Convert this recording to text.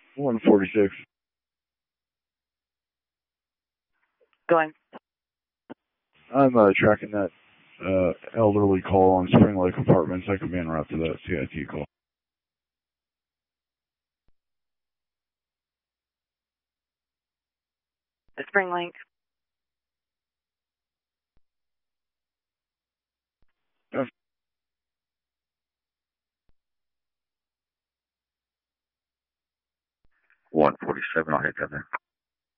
146. Going. I'm tracking that elderly call on Spring Lake Apartments. I could be en route to that CIT call. The Spring Link. Yeah. 147, I'll hit that there.